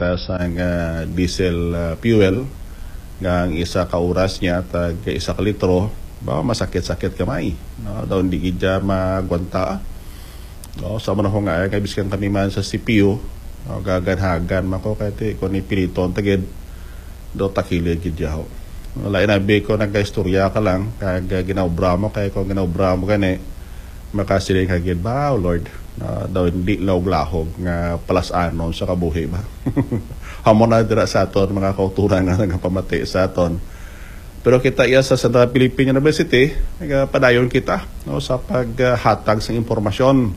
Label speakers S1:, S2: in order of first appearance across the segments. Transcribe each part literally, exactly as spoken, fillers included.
S1: kita sa nga diesel uh, fuel nga ang isa ka oras niya tag isa ka litro ba masakit-sakit kamay no daw hindi gidya magwanta no sa man ko nga kay biskan kami man sa C P U no, gaganhagan mako kay ko ni piliton tagid do takili gidya ho wala inabi ko nagkaistorya ka lang kag ginawbra mo kay ko ginawbra mo gani makasiling kagid ba oh Lord uh, daw hindi lawg-lahog nga palasanon sa kabuhi ba hamon na dira sa aton mga kauturan nga nagapamati sa aton pero kita iya sa Central Philippine University nagapadayon kita no sa paghatag uh, sa impormasyon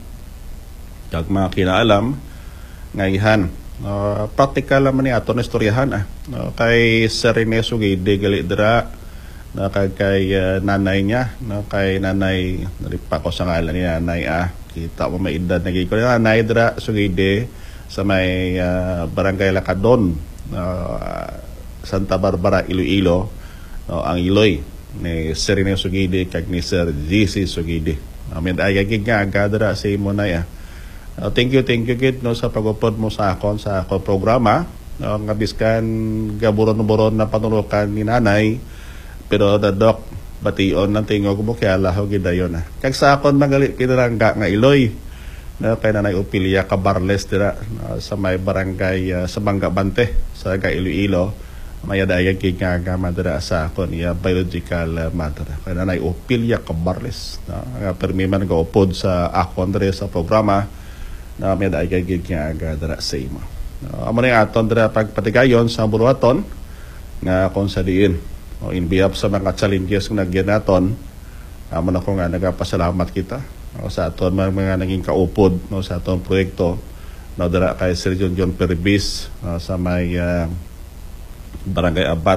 S1: kag mga kinaalam nga ihan uh, practical man ni aton istoryahan ah no, kay Sir Rene Sugide gali dira na kay, kay uh, nanay niya no kay nanay nalipa ko sa ngalan ni nanay ah kita mo may edad naging ko nanay dra Sugide sa may uh, barangay Lacadon uh, Santa Barbara Iloilo no, ang Iloy ni Sir Rene Sugide kag ni Sir G C Sugide amen ay gig nga gadra sa imo na ya uh, thank you thank you kid no sa pag-upod mo sa akon sa ako programa no, nga biskan gaburon-buron na panunukan ni nanay pero the doc bation ng tingog mo kaya laho gidayon ah kag sa akon magali pinarangga nga Iloy na kay nanay Opilia Cabarles dira uh, sa may barangay uh, sa Bangga Bante sa Iloilo may dayag nga gama dira sa akon ya biological uh, mother kay nanay Opilia Cabarles na uh, permi man ga upod sa akon dira sa programa na may dayag nga aga dira sa imo uh, amo ni aton dira pagpatigayon sa buruhaton nga kung sa diin o in behalf sa mga challenges na nagyan naton amo na ko nga nagapasalamat kita o sa aton mga, mga naging kaupod no sa aton proyekto no dira kay Sir John John Pervis no, sa may uh, barangay Abat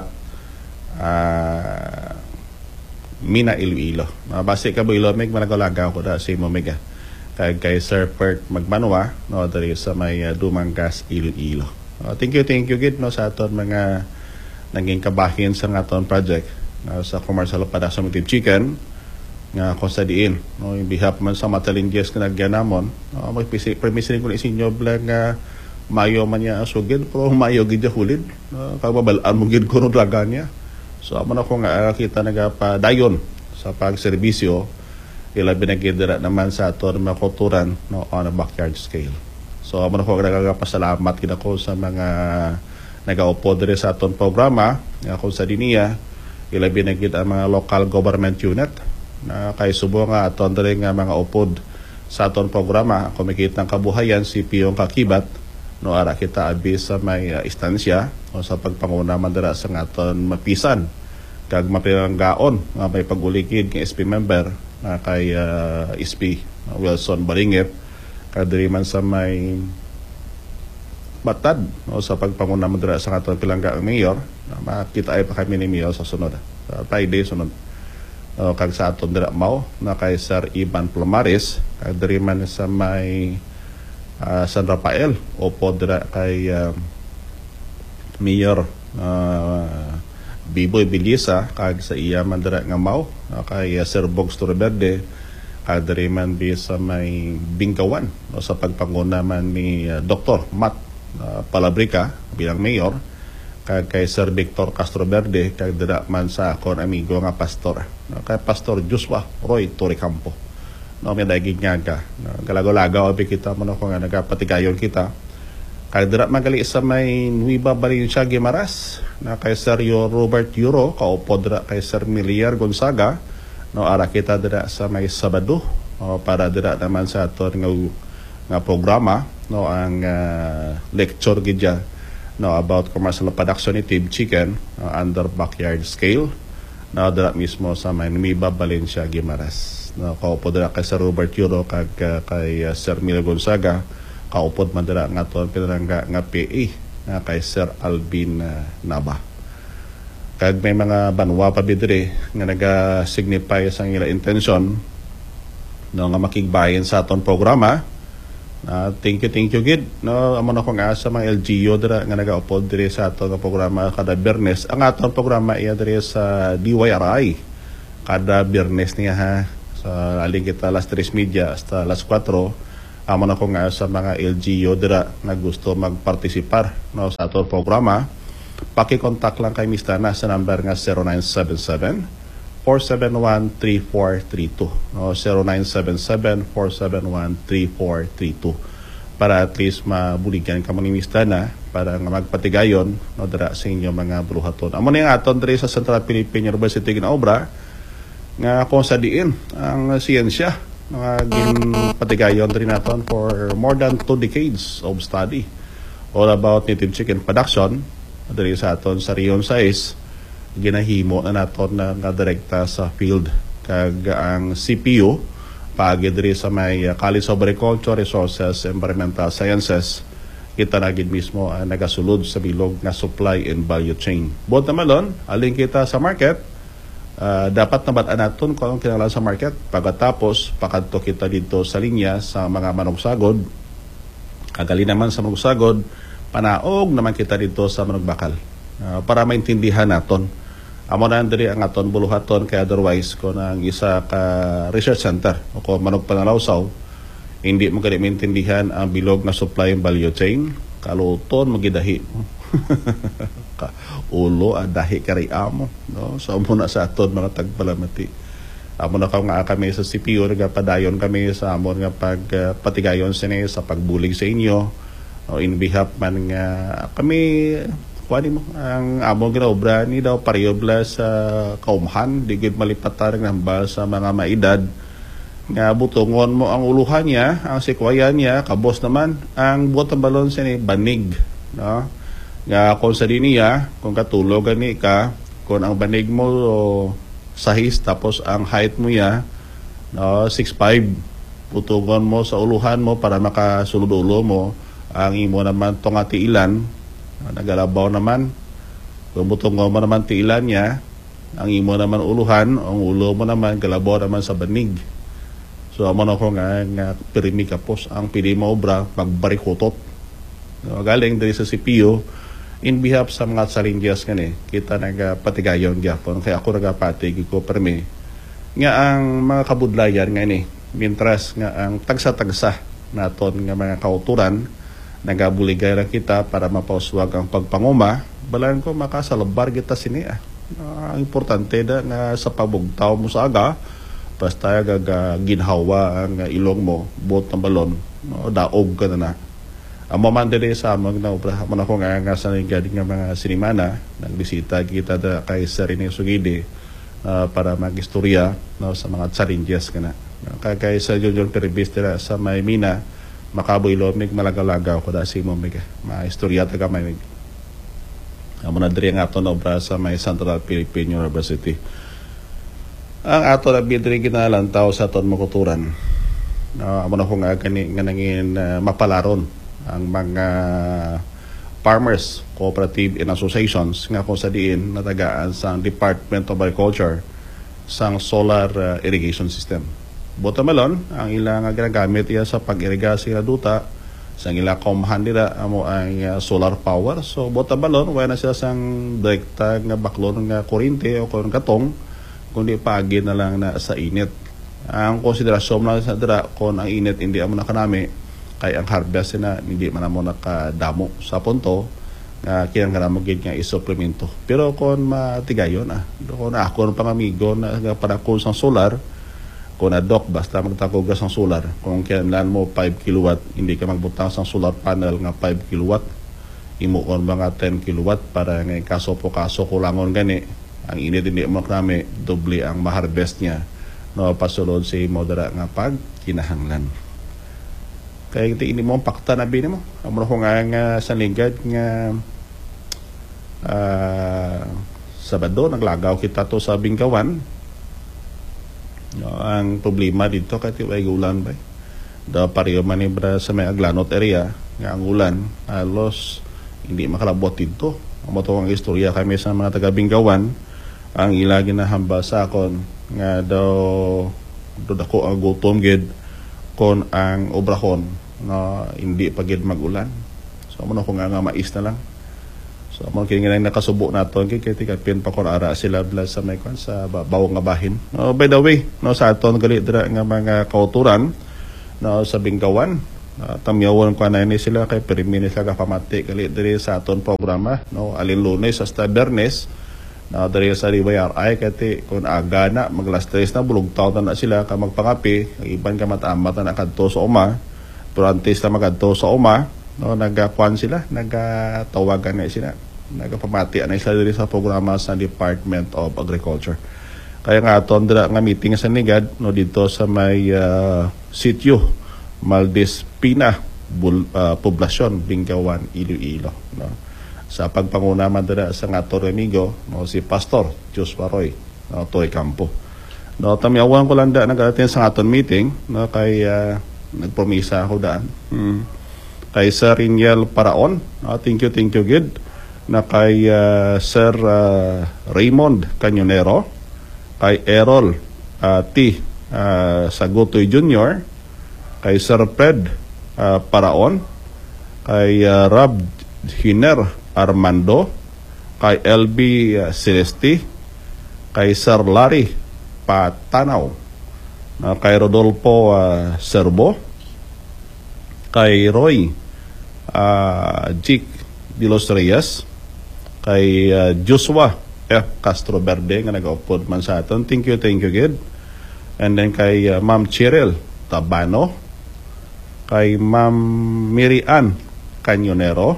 S1: uh, Mina Iloilo no, base ka bo Ilomeg managalaga ko da sa imo mega kay kay Sir Pert Magmanwa no diri sa may uh, Dumangas Iloilo no, thank you thank you gid no sa aton mga naging kabahin sa aton project uh, sa commercial production of chicken nga kung sa diin no in behalf man sa matalinges na nagyanamon uh, magpisi-permission ko ni sinyo blang nga uh, mayo man niya sugid pero mayo gid hulid uh, kagbabalaan mo gid kuno dagan niya so amo na ko nga uh, kita nagapadayon sa pagserbisyo ila binagidira naman sa aton mga kulturan no on a backyard scale so amo na ko nagapasalamat gid ako sa mga nagaupo diri sa aton programa nga kung sa diniya ilabi na gid ang mga local government unit na kay subo nga aton diri nga mga upod sa aton programa kumikita ng kabuhayan si Piyong Kakibat no ara kita abi sa may uh, istansya o sa pagpanguna man dira sa aton mapisan kag mapiranggaon nga may pagulikid nga S P member na kay uh, S P uh, Wilson Balingip kag diri man sa may batad no, sa pagpanguna mo dira sa aton pilangga ang mayor na makita ay pa kami ni mayor sa sunod sa Friday sunod uh, kag sa aton dira mao na kay Sir Ivan Plomares kag diri man sa may uh, San Rafael opo dira kay uh, mayor uh, Biboy Bilisa kag sa iya man dira nga mao na kay uh, Sir Bogs Torreverde kag diri man bi sa may Bingkawan no, sa pagpanguna man ni uh, Doctor Matt Uh, Palabrica bilang mayor kag kay Sir Victor Castro Verde kag dira man sa akon amigo nga pastor no, kay Pastor Joshua Roy Torrecampo no may dagig nga ka no, galagaw-lagaw abi kita mo no, kung nga nagapatigayon kita kag dira magali sa may Nueva Valencia Guimaras na kay Sir Robert Euro kaupo dira kay Sir Miliar Gonzaga no ara kita dira sa may Sabado no, para dira naman sa aton nga nga programa no ang uh, lecture gidya no about commercial production ni Team Chicken uh, under backyard scale no dira mismo sa may Nueva Valencia Guimaras no kaupo dira kay Sir Robert Euro kag uh, kay uh, Sir Milo Gonzaga kaupod man dira nga aton pinarangga nga P A nga kay Sir Alvin uh, Naba kag may mga banwa pa bidre nga naga-signify sa ila intention no nga makigbayan sa aton programa. Uh, thank you, thank you, gid. No, amo na ko nga sa mga L G U dira nga nagaupod diri sa aton nga programa kada Biyernes. Ang aton programa iya diri sa D Y R I kada Biyernes niya ha. Sa aling kita alas tres media hasta alas kwatro amo na ko nga sa mga L G U dira na gusto magpartisipar no sa ato programa, paki-contact lang kay Mister na sa number nga zero nine seven seven, four seven one, three four three two no zero nine seven seven, four seven one, three four three two para at least mabuligyan ka mo ni Mister na para nga magpatigayon no dira sa inyo mga buluhaton. Amo ni aton diri sa Central Philippine University ginaobra nga kung sa diin ang siyensya mga ginpatigayon rin natin for more than two decades of study all about native chicken production diri sa aton sa Rion size ginahimo na naton na nga direkta sa field kag ang C P U paagi diri sa may uh, College of Agriculture, Resources, Environmental Sciences kita na gid mismo uh, nagasulod sa bilog nga supply and value chain. Buot na malon aling kita sa market. Uh, dapat nabataan natin kung anong kinahanglan sa market pagkatapos pakadto kita dito sa linya sa mga manugsagod kagali naman sa manugsagod panaog naman kita dito sa manugbakal uh, para maintindihan naton amo na diri ang aton buluhaton kay otherwise kung ang isa ka research center o kung manugpanalawsaw hindi mo kani maintindihan ang bilog na supply and value chain kaluton magidahi ka ulo adahi kari amo no so amo na sa aton mga tagpalamati amo na ka nga kami sa C P U nga padayon kami sa amon nga pag uh, patigayon sini sa pagbulig sa inyo o in behalf man nga kami kuani mo ang amon ginaobra ni daw pariyobla sa kaumhan digid malipatar ng hambal sa mga maedad nga butongon mo ang uluhan niya ang sikwayan niya kabos naman ang buot balon sini banig no nga kung sa diniya, kung katulog ni ka, kung ang banig mo o, sahis tapos ang height mo ya no, six five, putungon mo sa uluhan mo para makasulod ulo mo, ang imo naman tunga tiilan, nagalabaw naman, kung putungon mo naman tiilan niya, ang imo naman uluhan, ang ulo mo naman, galabaw naman sa banig. So, amo na ko nga, nga pirimi kapos, ang pili mo obra, magbarikutot. No, galing dari sa C P U, in behalf sa mga challenges ngani kita nagapatigayon gyapon kaya ako nagapatig ko permi nga ang mga kabudlayan ngani mintras nga ang tagsa-tagsa naton nga mga kauturan nagabuligay ra kita para mapauswag ang pagpanguma balan ko makasalabar kita sini ah. Uh, importante da nga sa pabugtaw mo sa aga basta gaga ginhawa ang ilong mo buot ng balon no, daog ka na na ang mamandali sa among na obra mo na ko nga nga sa galing nga mga sinimana nagbisita kita da kay Sir Rene Sugide uh, para magistorya no, sa mga challenges kana kay kay sa Junior Teribistera sa may mina makaboy lomig malagalagaw ko da si mo mig maistorya ta ka may amo na diri nga ato na obra sa may Central Philippine University ang ato na bidri ginalantaw sa aton makuturan uh, amo na ko nga kani nga nangin uh, mapalaron ang mga farmers, cooperative and associations nga kung sa diin natagaan sa Department of Agriculture sang solar uh, irrigation system. Buta malon, ang ilang ginagamit iya sa pag-irigasi na duta sa ilang kaumahan nila amo ang uh, solar power. So buta malon, wala na sila sang direkta nga baklon nga kurente o kung katong kundi paagi na lang na sa init. Ang konsiderasyon na sa dira kung ang init hindi amo na kanami kay ang harvest na hindi man mo nakadamo sa punto nga uh, kinang kanamo gid nga isuplemento pero kung matigayon ah kung ako ng pangamigo na para ko sang solar kung adok basta magtakogas sang solar kung kinahanglan mo five kilowatt hindi ka magbutang sang solar panel nga five kilowatt imo on mga ten kilowatt para nga kaso po kaso kulangon gani ang init hindi mo kami doble ang ma-harvest niya no pasulod si modera nga pag kinahanglan. Kaya iti ini mo pakta na bini mo amo ko nga nga sa lingad nga uh, Sabado naglagaw kita to sa Bingkawan no, ang problema dito kay way ulan ba da pareho manibra sa may Aglanot area nga ang ulan halos hindi makalabot dito amo to ang istorya kami sa mga taga Bingkawan ang ila ginahamba sa akon nga daw dodako ang gutom gid kon ang obrahon na hindi pagid magulan. So amo na ko nga nga mais na lang. So amo kini nga nakasubo naton kay kay tikapin pa kon ara sila bla sa may kon sa bawong nga bahin. No, by the way, no sa aton gali dira nga mga kauturan no sa Bingkawan Uh, tamyawan ko na ini sila kay permini sila kapamati kali diri sa aton programa, no, alin Lunes hasta Bernes, no, diri sa D Y R I kati kung aga na maglas tres na bulog taon na sila ka magpangapi, ang iban ka matamat na nakadto sa uma, pero antes na magadto sa uma, no, nagakuan sila, nagatawagan na sila, nagapamati na sila diri sa programa sa Department of Agriculture. Kaya nga aton dira nga meeting sa Nigad, no, dito sa may uh, sitio Maldespina Bul, uh, poblasyon Bingawan, Iloilo, no, sa pagpanguna man dira sa aton amigo, no, si Pastor Joshua Roy, no, Toy Campo, no, tamiawan ko lang da nag-attend sa aton meeting, no, kay uh, nagpromisa ako daan hmm. kay Sir Riniel Paraon, no, thank you thank you good na kay uh, Sir uh, Raymond Canyonero, kay Errol uh, T. Uh, Sagutoy Junior, kay Sir Fred uh, Paraon, kay uh, Rab Hiner Armando, kay L B uh, Celesti, kay Sir Larry Patanaw, uh, kay Rodolfo uh, Serbo, kay Roy uh, Jik de los Reyes, kay uh, Joshua F. Castro Verde nga nag-upod man sa aton. Thank you, thank you, good. And then kay uh, Ma'am Cheryl Tabano, kay Ma'am Mirian Canyonero,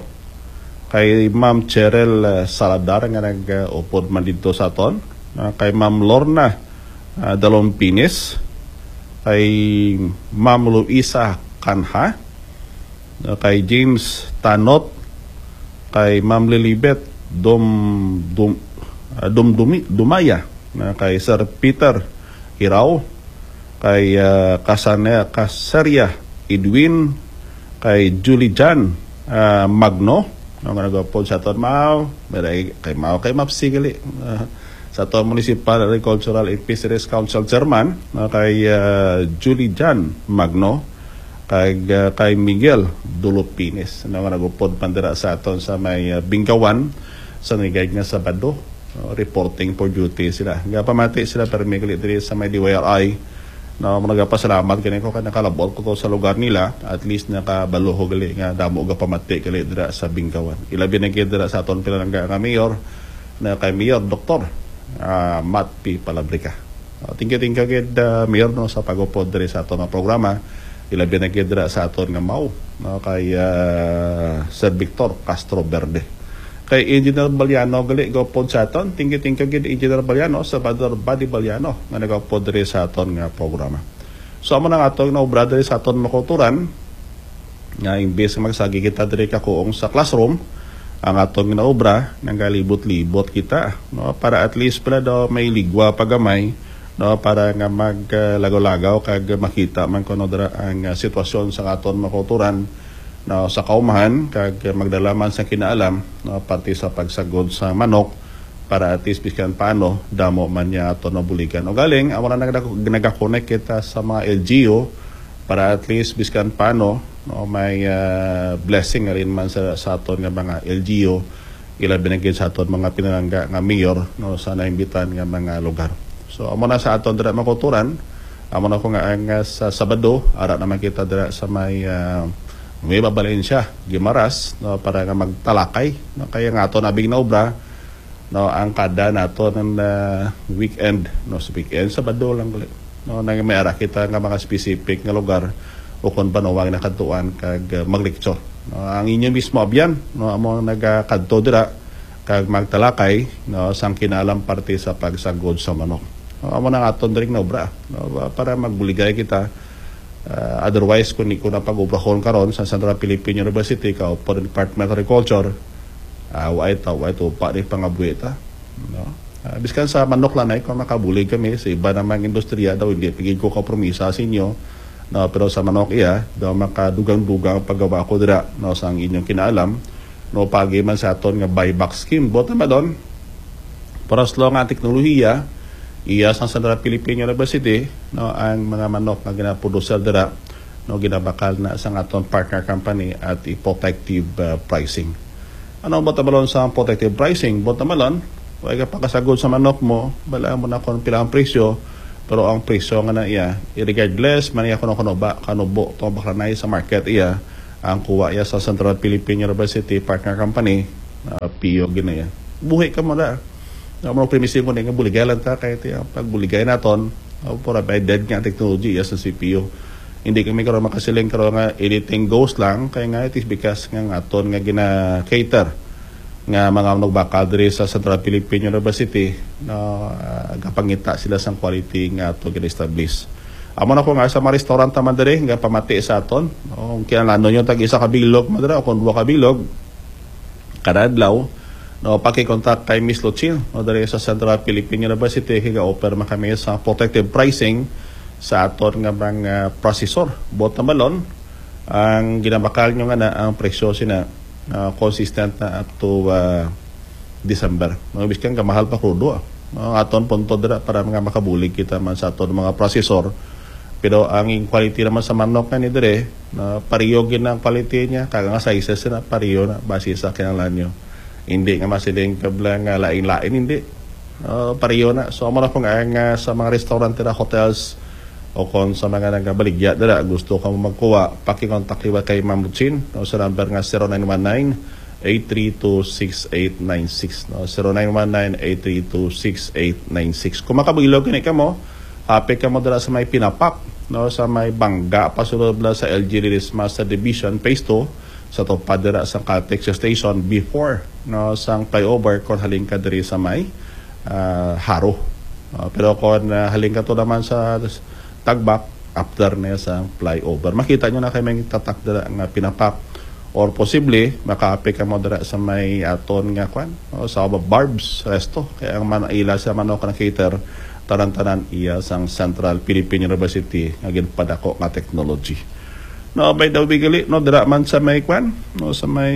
S1: kay Ma'am Cheryl uh, Saladar nga nag-upod man dito sa aton, uh, kay Ma'am Lorna uh, Dalompinis, kay Ma'am Luisa Canha, uh, kay James Tanot, kay Ma'am Lilibet Dom Dum Uh, Dumdumi, Dumaya, na kay Sir Peter Hiraw, kay uh, Kasane, Kasaria Edwin, kay Julie Jan uh, Magno, no, nga nagapod sa aton Mao, kay Mao kay Mapsigali, uh, sa aton Municipal Agricultural and Fisheries Council Chairman, no, kay uh, Julie Jan Magno, kay, uh, kay Miguel Dulopines, no, nga nagapod pandira sa aton sa may uh, Bingawan sa nigay nga Sabado. Uh, reporting for duty sila. Gapamati sila pero may galit diri sa may D Y R I na nagapasalamat kani ko kada nakalabot ko sa lugar nila, at least nakabaluho gali nga damo gapamati galit dira sa Bingawan. Ilabi na gid dira sa aton pinalangga nga mayor na kay Mayor Doktor uh, Matt P. Palabrica. Uh, thank you thank you gid uh, Mayor, no, sa pagupod diri sa aton nga programa. Ilabi na gid dira sa aton nga Mao, no, kay uh, Sir Victor Castro Verde, kay Engineer Baliano gali gopod sa aton. Thank you, thank you gid Engineer Baliano, sa Brother Buddy Baliano nga nagapod diri sa aton nga programa. So amo nang aton na obra diri sa aton makuturan nga imbes magsagi kita diri ka kuong sa classroom, ang aton nga obra nanggalibot-libot kita, no, para at least pala daw may ligwa pagamay, no, para nga maglagaw-lagaw kag makita man kuno dira ang uh, sitwasyon sa aton makuturan, no, sa kaumahan kag magdalaman sa kinaalam, no, pati sa pagsagod sa manok para at least biskan paano damo man niya ato na buligan. O galing amo na nagakonek kita sa mga L G U para at least biskan paano, no, may uh, blessing rin man sa, sa aton nga mga L G U, ilabi na gid sa aton mga pinalangga nga mayor, no, sa naimbitan nga mga lugar. So amo na sa aton dira makuturan, amo na ko nga ang uh, sa Sabado ara naman kita dira sa may uh, may babalin siya Gimaras, no, para nga magtalakay, no, kaya nga ato nabing na obra, no, ang kada nato ng uh, weekend, no, sa weekend Sabado lang gali, no, nang may ara kita nga mga specific nga lugar o kon panuwang nakadtuan kag uh, maglecture, no, ang inyo mismo abyan, no, amo nagakadto dira kag magtalakay, no, sang kinalam parte sa pagsagod sa manok, no, amo nang aton diri na obra, no, para magbuligay kita. Uh, otherwise, kung hindi ko na pag-ubrahon karon sa Central Philippine University ka o Department of Agriculture, uh, wait, wait, upa rin pangabueta, no? Uh, biskan sa manok lang ay kung makabulig kami sa iba namang industriya daw, hindi pigil ko kapromisa sa inyo, no? Pero sa manok iya daw makadugang-dugang paggawa ko dira, no, sa inyong kinaalam, no, pagi man sa aton nga buyback scheme bota ma doon para slow nga teknolohiya iya sa Central Philippine University, no, ang mga manok nga ginaproducer dira, no, ginabakal na sa aton partner company at protective uh, pricing. Ano bota balon sa protective pricing? Bota malon, wala ka pakasagod sa manok mo, bala mo na kung pila ang presyo, pero ang presyo nga na iya regardless man iya kuno kuno ba kanubo to bakranay sa market iya ang kuha iya sa Central Philippine University Partner Company uh, P O gina iya buhi ka mo da na mo premisin ko nga buligalan ta kay ti pag buligay naton uh, para by dead nga technology iya sa C P U hindi kami karon makasiling karon nga anything goes lang kay nga it is because nga aton nga gina cater nga mga nagbakal diri sa Central Philippine University na uh, gapangita sila sang quality nga ato gina-establish. Amo na ko nga sa mga restaurant man diri nga pamati sa aton. Kung kinahanglan nyo tag isa ka bilog madra o kung duha ka bilog kada adlaw no paki-contact kay Miss Lucille no diri sa Central Philippine University higa offer man kami sa protective pricing sa aton nga mga processor. Bot na balon ang ginabakal nyo nga na ang presyo sina Uh, consistent na up to uh, December. Mga biskan ka mahal pa krudo ah. Mga aton punto dira para mga makabulig kita man sa aton mga processor. Pero ang quality naman sa manok na ni dire na uh, pariyo gin ang quality niya kaga nga sizes na pariyo na base sa kinahanglan nyo. Hindi nga masiling kabla nga lain-lain hindi. Uh, pariyo na. So amo na kung ang uh, sa mga restaurant na hotels o kung sa mga nagabaligya dala gusto ka mo magkuha paki-contact liwa kay Ma'am Lucin no, sa number nga zero nine one nine, eight three two, six eight nine six no, zero nine one nine, eight three two, six eight nine six kung makabuilog gani ka mo happy ka mo dala sa may pinapak no, sa may bangga pasulod la sa L G Release Master Division Phase two sa tupad dira sa Caltex Station before no, sang flyover kung haling ka diri sa may uh, Haro no, pero kung uh, haling ka to naman sa tagbak after na sa flyover. Makita nyo na kayo may tatak dala nga pinapak or posible makaapik ka mo dala sa may aton nga kwan o, sa Barb's Resto. Kaya ang manaila sa manok na cater tanan-tanan iya sang Central Philippine University nga ginpadako nga technology. No, by the way, gali, no, dala man sa may kwan, no, sa may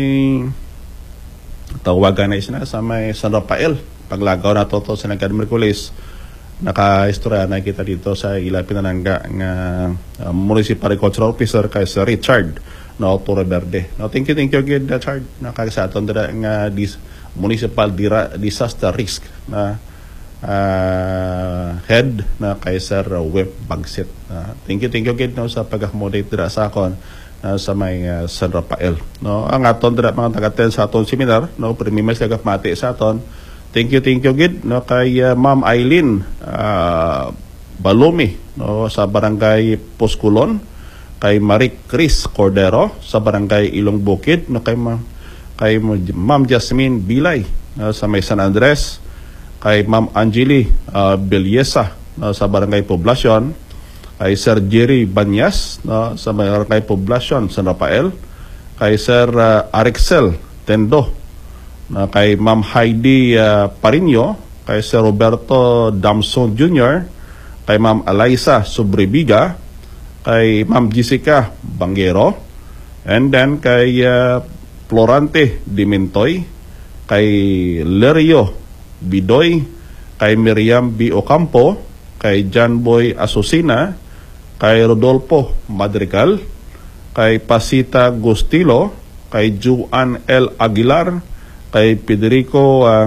S1: tawagan na isina, sa may San Rafael. Paglagaw na to, to sa nagkad Merkulis, naka-istorya na kita dito sa ila pinanangga nga uh, Municipal Agricultural Officer kay Sir Richard no Torre Verde. No, thank you, thank you again, Richard. Nakasaton dira nga dis, Municipal Dira, Disaster Risk na uh, head na kay Sir Web Bagset. Uh, thank you, thank you again no, sa pag-accommodate dira sa akon uh, sa may uh, San Rafael. No, ang aton dira mga taga-attend sa aton seminar, no, premiums lagak mati sa aton. Thank you, thank you gid no kay uh, Ma'am Eileen uh, Balumi no sa barangay Posculon, kay Marie Chris Cordero sa barangay Ilong Bukid no kay Ma kay Ma'am Jasmine Bilay no, sa may San Andres, kay Ma'am Angeli uh, Belyesa no, sa barangay Poblacion, kay Sir Jerry Banyas no, sa barangay Poblacion San Rafael, kay Sir uh, Arixel Tendo na kay Ma'am Heidi uh, Parino, kay Sir Roberto Damson Junior, kay Ma'am Eliza Sobrebiga, kay Ma'am Jessica Banguero, and then kay uh, Florante Dimentoy, kay Lerio Bidoy, kay Miriam B. Ocampo, kay John Boy Asusina, kay Rodolfo Madrigal, kay Pasita Gustilo, kay Juan L. Aguilar, kay Federico uh,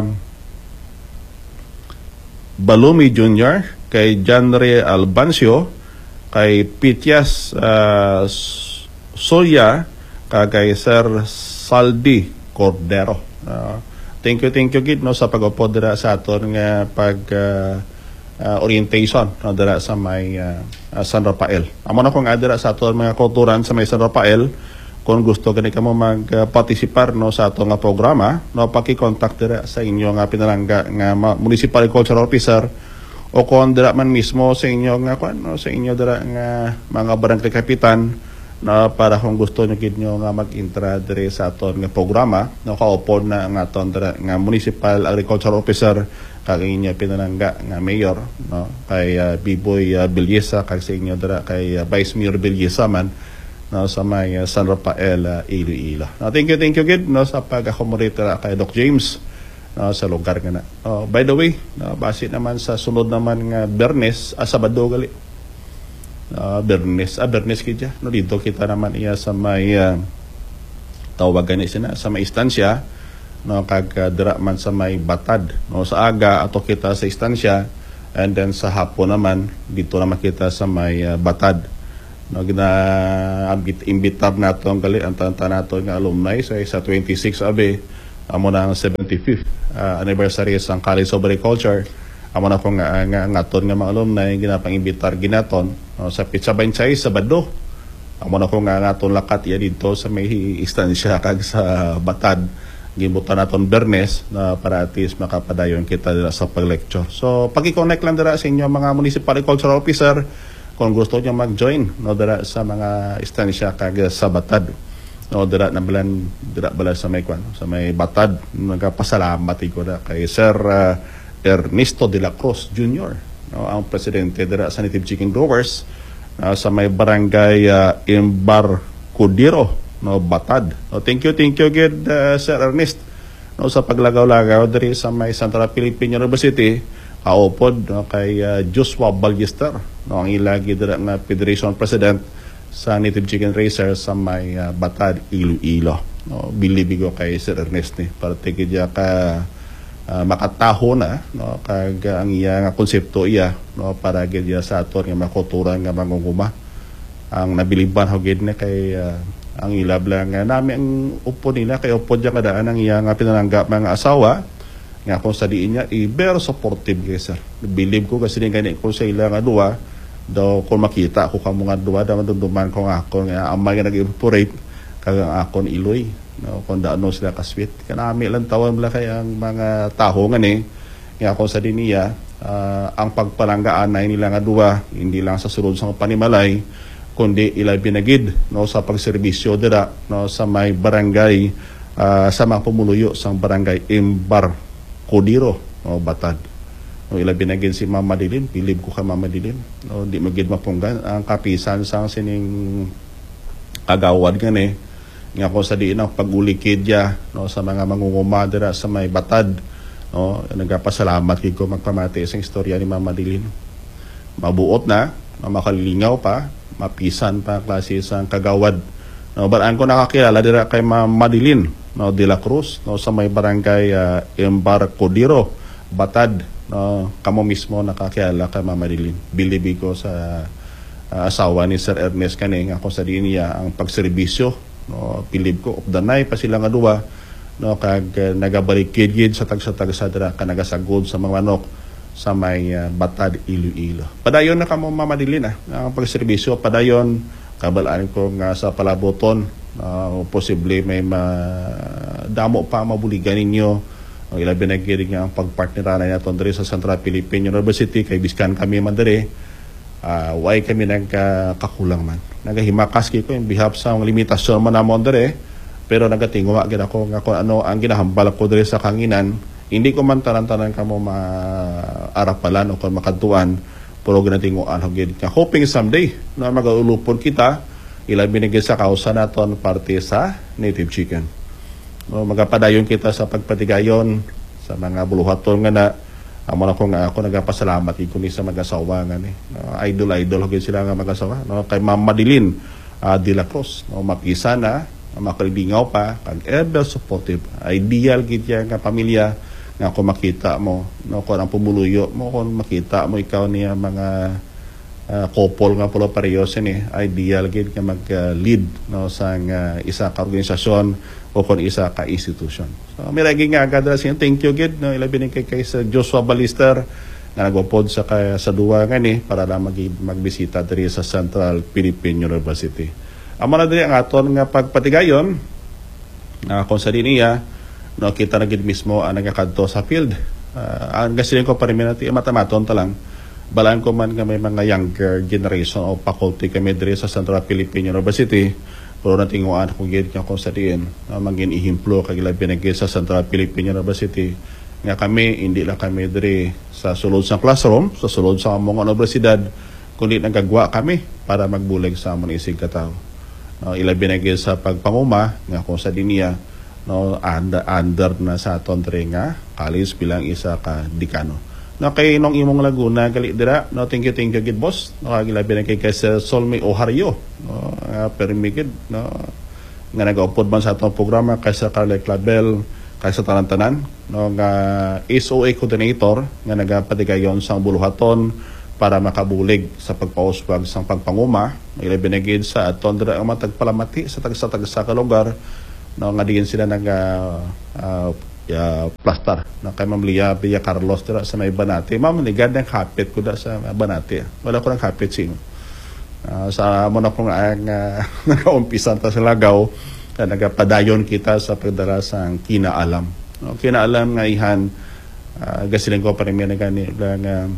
S1: Balumi Junior, kay Janre Albancio, kay Pitias uh, Soya, kay Sir Saldi Cordero. Uh, thank you, thank you gid no sa pag-upod dira sa aton nga pag uh, uh, orientation no dira sa may uh, uh, San Rafael. Amo na kung adira sa aton mga kulturan sa may San Rafael. Kung gusto gani ka mo mag-participar no sa ato nga programa, no paki-contact dira sa inyo nga pinalangga nga Municipal Agricultural Officer o kung dira man mismo sa inyo nga kwan no sa inyo dira nga mga barangay kapitan no para kung gusto nyo gid nyo nga mag-intra diri sa aton nga programa no kaupon na nga aton dira nga Municipal Agricultural Officer kag inyo pinalangga nga mayor no kay uh, Biboy uh, Belyesa kag sa inyo dira kay uh, Vice Mayor Belyesa man no sa may uh, San Rafael uh, Iloilo. No, thank you, thank you gid no sa pag-accommodate kay Doc James no, sa lugar nga na. Oh, by the way, no, base naman sa sunod naman nga Bernes, ah, Sabado gali. Uh, Bernes, ah Bernes kidya. No dito kita naman iya sa may uh, tawagan ni sina sa may istansya no kag uh, dira man sa may Batad no sa aga ato kita sa istansya And then sa hapon naman, dito naman kita sa may uh, Batad. No, gina imbitar nato ang gali ang tanta nato nga alumni so, sa twenty-six abi amo na ang seventy-fifth uh, anniversary sa College of Agriculture. Amo na ko nga nga ngaton nga mga alumni ginapang-imbitar ginaton no, sa Pizza Bancay sa Bado. Amo na ko nga ngaton lakat iya dito sa may istansya kag sa Batad. Gibutan naton Bernes na para at least makapadayon kita dira sa pag-lecture. So pag-i-connect lang dira sa inyo mga municipal agricultural officer kung gusto niyo mag-join no dira sa mga istansya kag sa Batad. No dira na balan dira bala sa may kwan sa may Batad. Nagapasalamat ko na kay Sir uh, Ernesto de la Cruz Junior No ang presidente dira sa Native Chicken Growers uh, sa may barangay uh, Imbar Cudiro no Batad. No thank you thank you good uh, Sir Ernest no sa paglagaw-lagaw diri sa may Central Philippine University. Kaupod no, kay uh, Joshua Ballester, no, ang ilagi dira na Federation President sa Native Chicken Racer sa may uh, Batad, Iloilo. No, bilibi ko kay Sir Ernest ni para tigidya ka uh, makataho na no, kag uh, ang iya nga konsepto iya no, para gidya sa aton nga makultura nga mangunguma. Ang nabiliban hogid na kay uh, ang ilab lang nga nami ang upo nila kay upod ya kadaan ang iya nga pinananggap mga asawa nga kung sa diin niya, i-very supportive kay sir. Believe ko kasi din ganit ko sa ilang adua, daw kung makita ako ka mga adua, daw madunduman ko nga ako, nga amay nga nag-evaporate, kagang akon iloy, no, kung daano sila kaswit. Kanami lang tawan mula kay ang mga taho nga ni, nga kung sa din niya, uh, ang pagpalanggaan na nilang adua, hindi lang sa sulod sa panimalay, kundi ilay binagid, no, sa pagserbisyo dira, no, sa may barangay, uh, sa mga pumuluyo sa barangay Imbar Cudiro o Batad. No, ila binagin si Mama Dilin, pilib ko ka Mama Dilin. No, di magid mapunggan ang kapisan sang sining agawad gani nga ko sa diin ang pagulikid ya no sa mga mangunguma dira sa may Batad. No, nagapasalamat kid ko magpamati sa istorya ni Mama Dilin. Mabuot na, makalilingaw pa, mapisan pa klase sang kagawad. No, baraan ko nakakilala dira kay Mama Dilin no de la Cruz no sa may barangay uh, Imbar Cudiro Batad no kamo mismo nakakilala kay Mama Dilin. Bilibi ko sa uh, asawa ni Sir Ernest kani nga ako sa diin niya ang pagserbisyo no pilib ko of the night pa sila nga duwa no kag uh, nagabalikid sa tag-sa-tag sa dira ka nagasagod sa mga manok sa may uh, Batad Iloilo. Padayon na kamo Mama Dilin ah ang pagserbisyo padayon kabalaan ko nga sa palaboton. Uh, posible may ma damo pa mabuligan ninyo ang ilabi na giring ang pagpartneran na natin diri sa Central Philippine University kay biskan kami man diri uh, why kami nagkakulang man nagahimakas ko in behalf sa limitasyon man namon diri pero nagatinguha gid ako nga kung ano ang ginahambal ko diri sa kanginan hindi ko man tanan-tanan kamo maarapalan o kung makadtuan pero ginatinguan hogid nga hoping someday na magaulupon kita ilang binigay sa kausa naton parte sa Native Chicken. No, magapadayon kita sa pagpatigayon sa mga buluhaton nga na amo na ko nga ako nagapasalamat ko ni sa mag-asawa nga ni. No, idol idol hogid sila nga mag-asawa no kay Mama Dilin uh, de la Cruz. No, mapisa na, makalilingaw pa kag ever supportive. Ideal gid ya nga pamilya nga kung makita mo no kung ang pumuluyo mo kung makita mo ikaw niya mga Uh, couple nga pala parehas ni ideal gid nga mag-lead uh, no sang uh, isa ka organisasyon o kon isa ka institution. So miragi nga agad sin thank you gid no ilabi ni kay kay sa Joshua Ballester nga nagupod sa kay sa duwa nga ni para lang mag magbisita diri sa Central Philippine University. Amo na diri ang aton nga pagpatigayon uh, kung sa dinya no kita na gid mismo ang nagakadto sa field. Uh, ang gasilin ko pariminati matamaton ta lang. Balaan ko man nga may mga younger generation o faculty kami diri sa Central Philippine University pero natinguan kung gid nga kung sa diin uh, maging ihimplo kag labi na sa Central Philippine University nga kami hindi lang kami diri sa sulod sa classroom sa sulod sa among universidad kundi nagagwa kami para magbulig sa among isig katawo. Uh, ilabi na sa pagpanguma nga kung sa dinya no under, under na sa aton diri nga college bilang isa ka dekano. No kay nung imong Laguna gali dira no thank you thank you gid boss no kagilabi na kay kay Solme Ohario no uh, permigid no nga nag-upod man sa atong programa kay sa Carle Clabel kay sa tanan-tanan no nga S O A coordinator nga nagapatigayon sang buluhaton para makabulig sa pagpauswag sang pagpanguma ila binigid sa aton dira ang matagpalamati sa tagsa-tagsa ka lugar no nga diin sila nag uh, uh, uh, plastar na kay Ma'am Lia Villa Carlos dira sa may Banati. Ma'am, ligad ng kapit ko da sa Banati. Wala ko ng kapit sino. Uh, sa mo na kung ang uh, nakaumpisan ta sa Lagaw na nagapadayon kita sa pagdara sang kinaalam. No, kinaalam nga ihan uh, gasiling ko pa rin nga gani lang uh,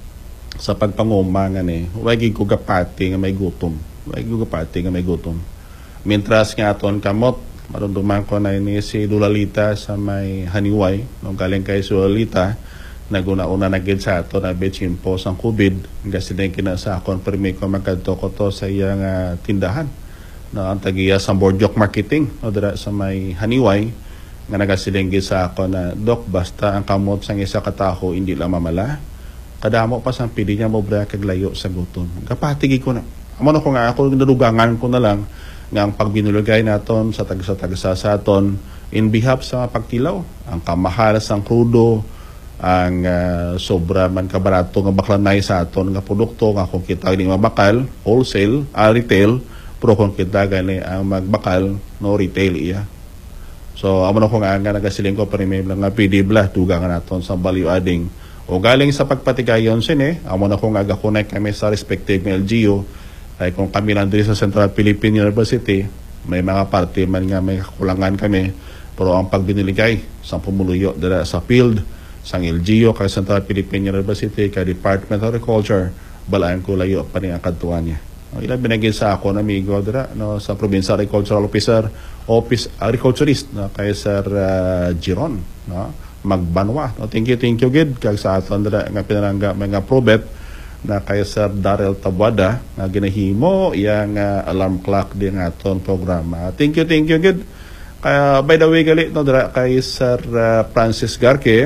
S1: sa pagpanguma nga ni wagi ko gapati nga may gutom. Wagi ko gapati nga may gutom. Mientras nga aton kamot marunduman ko na ini si Lulalita sa may Haniway nung galing kay si Lulalita naguna-una na gid sa ato na betchimpo sang COVID kasi din kina sa akon permi ko magkadto ko to sa iyang uh, tindahan na ang tagiya sa Borjok Marketing o dira sa may Haniway nga nagasileng gid sa ako na dok basta ang kamot sang isa ka tawo hindi lang mamala kadamo pa sang pili niya mo bra kag layo sa gutom kapatigi ko na amo na ko nga ako nadugangan ko na lang nga ang pagbinulugay naton sa tagsa-tagsa sa aton in behalf sa pagtilaw ang kamahal sang krudo ang uh, sobra man kabarato nga baklanay sa aton nga produkto nga kung kita ni mabakal wholesale uh, retail pero kung kita gani ang magbakal no retail iya so amo na ko nga nga nagasiling ko pero may nga P D bla dugangan naton sa value adding o galing sa pagpatigayon sini amo na ko nga gakunay kami sa respective ng L G U ay kung kami lang dito sa Central Philippine University, may mga parte man nga may kakulangan kami, pero ang pagbiniligay sa pumuluyo dira sa field, sang L G U, kay Central Philippine University, kay Department of Agriculture, balaan ko layo pa rin ang katuan niya. Ilang binagin sa ako na amigo dira, no, sa Provincial Agricultural Officer, Office Agriculturist, no, kay Sir uh, Giron, no, Magbanwa. No, thank you, thank you, gid, kag sa aton dira nga pinarangga mga probet, na kay Sir Darrell Tabuada na ginahimo iyang uh, alarm clock din aton programa. Thank you, thank you, good. Kaya, by the way, gali, no, dira kay Sir uh, Francis Garque,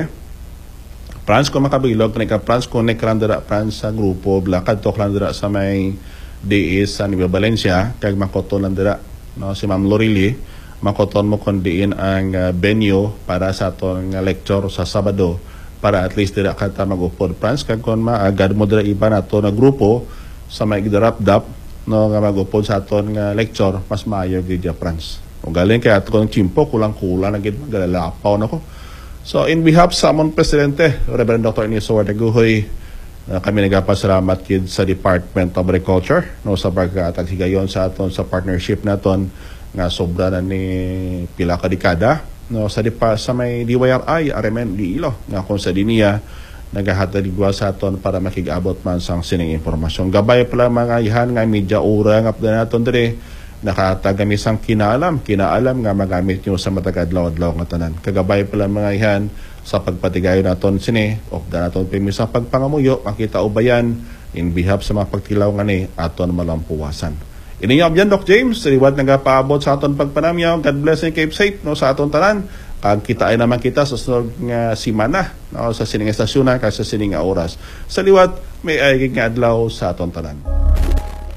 S1: Franz ko makabilog, kanika Franz ko nekran dira Franz sa grupo, blakad to klan dira sa may D S sa Nueva Valencia, kag makoton lang dira, no, si Ma'am Lorili, makoton mo kon diin ang uh, venue para sa atong uh, lecture sa Sabado, para at least dira kata mag-upod Franz kag kon maagad mo dira iba nato na grupo sa may gidarap-dap no nga mag-upod sa aton nga lecture mas maayo gid ya Franz o galing kay aton chimpo kulang-kulang na gid magalalapaw nako so in behalf sa amon presidente Reverend Doctor Iniso Wardaguhoy uh, kami nagapasalamat gid sa Department of Agriculture no sa pagkatag higayon sa aton sa partnership naton nga sobra na ni pila ka dekada no sa dipa sa may D Y R I R M N di ilo nga kung sa dinia nagahatagwa sa aton para makigabot man sang sining impormasyon gabay pala mga ihan nga media ura nga pala naton dire nakatagami sang kinaalam kinaalam nga magamit nyo sa matagadlaw-adlaw nga tanan kagabay pala mga ihan sa pagpatigayon naton sini of da naton pimi sa pagpangamuyo makita ubayan in behalf sa mga pagtilaw nga ni aton malampuwasan. Ininyong yan, Doc James, liwat nagapaabot sa aton pagpanamyaw. God bless and keep safe no, sa aton tanan. Kag kita ay naman kita sa sunod nga simana no, sa sining estasyon kag sa sining nga oras. Sa liwat, may ay nga adlaw sa aton tanan.